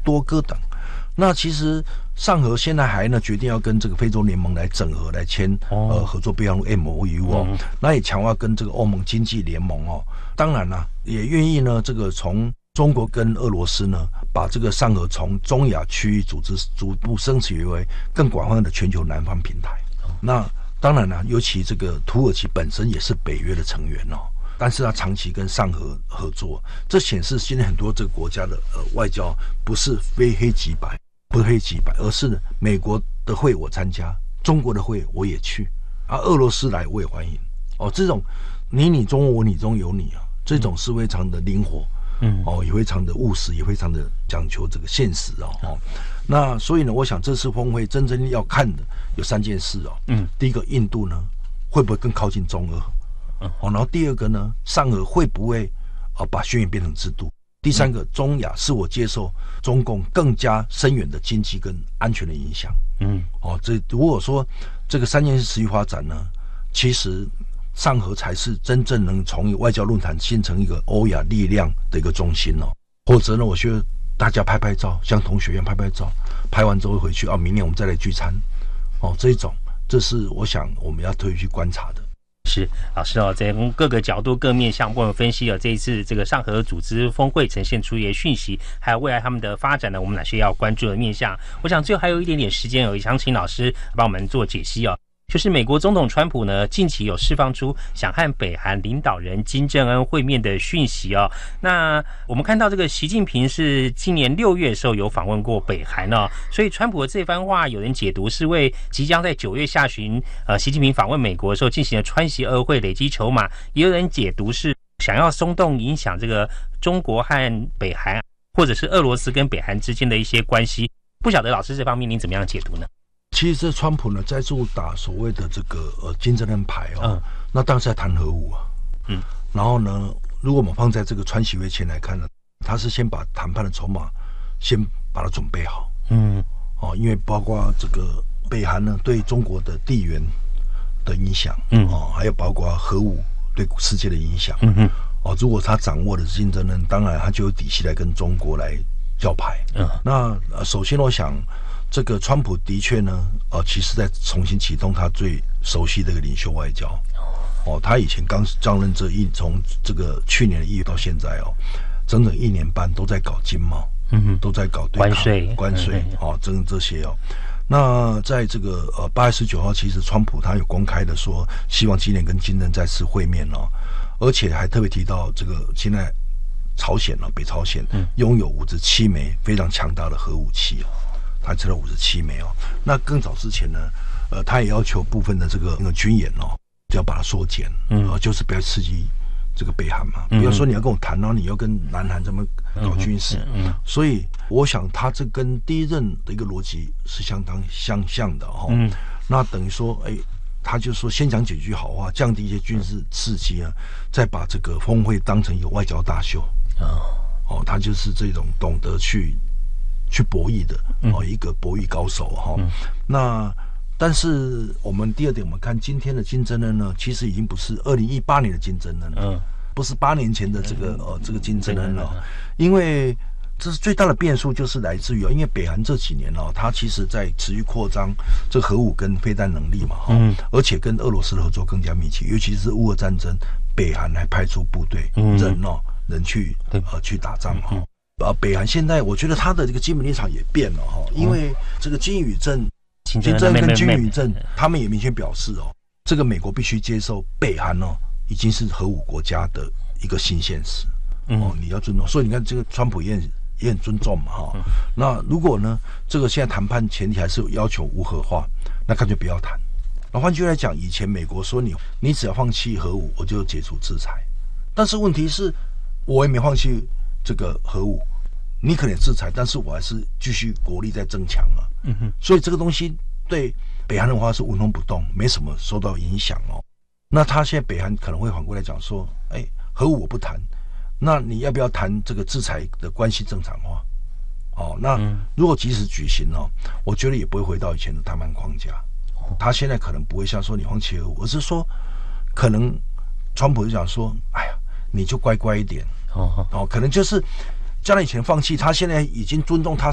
多哥等。那其实上合现在还呢决定要跟这个非洲联盟来整合，来签合作备忘录 MOU 哦，那也强化跟这个欧盟经济联盟哦。当然啦，也愿意呢这个从中国跟俄罗斯呢，把这个上合从中亚区域组织逐步升级为更广泛的全球南方平台。那当然啦，尤其这个土耳其本身也是北约的成员哦，但是它长期跟上合合作，这显示现在很多这个国家的外交不是非黑即白，不是黑即白，而是美国的会我参加，中国的会我也去，啊，俄罗斯来我也欢迎哦，这种你中我你中有你啊，这种是非常的灵活。也非常的务实，也非常的讲求这个现实哦。那所以呢，我想这次峰会真正要看的有3件事哦。第一个，印度呢会不会更靠近中俄？然后第二个呢，上俄会不会把宣言变成制度？第三个，中亚是我接受中共更加深远的经济跟安全的影响。这如果说这个3件事持续发展呢，其实上合才是真正能从外交论坛形成一个欧亚力量的一个中心哦。或者呢，我觉得大家拍拍照，像同学一样拍拍照，拍完之后回去明年我们再来聚餐这是我想我们要特意去观察的。 是老师从各个角度、各面向为我们分析这一次这个上合组织峰会呈现出一些讯息，还有未来他们的发展呢，我们哪些要关注的面向？我想最后还有一点点时间也想请老师帮我们做解析就是美国总统川普呢，近期有释放出想和北韩领导人金正恩会面的讯息那我们看到这个习近平是今年6月的时候有访问过北韩所以川普的这番话有人解读是为即将在9月下旬习近平访问美国的时候进行了川习2会累积筹码，也有人解读是想要松动影响这个中国和北韩，或者是俄罗斯跟北韩之间的一些关系。不晓得老师这方面您怎么样解读呢？ 其实川普呢在驻打所谓的这个金正恩牌那当时在谈核武然后呢，如果我们放在这个川习会前来看呢，他是先把谈判的筹码先把它准备好因为包括这个北韩呢对中国的地缘的影响还有包括核武对世界的影响如果他掌握的金正恩，当然他就有底气来跟中国来叫牌那首先我想这个川普的确呢，其实在重新启动他最熟悉的一个领袖外交。他以前刚上任从这个去年的1月到现在整整1年半都在搞经贸，都在搞对抗关税这些那在这个8月19号，其实川普他有公开的说，希望今年跟金正恩再次会面而且还特别提到这个现在朝鲜北朝鲜拥有57枚非常强大的核武器他测了57枚那更早之前呢，他也要求部分的这个军演就要把它缩减，就是不要刺激这个北韩嘛。比如说你要跟我谈你要跟南韩这么搞军事，所以我想他这跟第一任的一个逻辑是相当相像的那等于说，他就说先讲几句好话，降低一些军事刺激再把这个峰会当成一个外交大秀他就是这种懂得去博弈的一个博弈高手那但是我们第二点，我们看今天的金正恩呢，其实已经不是2018年的金正恩了，不是8年前的这个金正恩了，因为这是最大的变数，就是来自于因为北韩这几年它其实在持续扩张这核武跟飞弹能力嘛而且跟俄罗斯的合作更加密切，尤其是乌俄战争，北韩还派出部队人去打仗北韩现在我觉得他的这个基本立场也变了因为这个金与正跟金与正他们也明确表示这个美国必须接受北韩已经是核武国家的一个新现实你要尊重，所以你看这个川普也很尊重嘛那如果呢这个现在谈判前提还是要求无核化，那干脆不要谈。那换句来讲，以前美国说你只要放弃核武，我就解除制裁，但是问题是我也没放弃这个核武，你可能制裁，但是我还是继续国力在增强所以这个东西对北韩的话是纹风不动，没什么受到影响那他现在北韩可能会反过来讲说，核武我不谈，那你要不要谈这个制裁的关系正常化那如果即使举行我觉得也不会回到以前的谈判框架。他现在可能不会像说你放弃核武，而是说可能川普就讲说，你就乖乖一点可能就是将来以前放弃，他现在已经尊重他